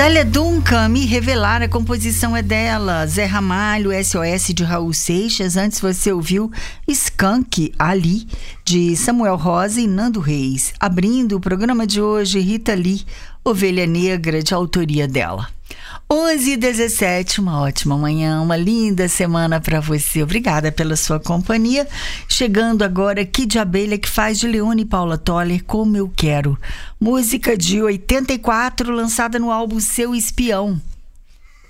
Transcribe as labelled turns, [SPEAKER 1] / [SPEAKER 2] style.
[SPEAKER 1] Zélia Duncan, Me Revelar, a composição é dela. Zé Ramalho, SOS de Raul Seixas. Antes você ouviu Skank, Ali, de Samuel Rosa e Nando Reis. Abrindo o programa de hoje, Rita Lee, Ovelha Negra, de autoria dela. 11h17, uma ótima manhã, uma linda semana para você. Obrigada pela sua companhia. Chegando agora, Kid Abelha, que faz de Leone e Paula Toller, Como Eu Quero. Música de 84, lançada no álbum Seu Espião.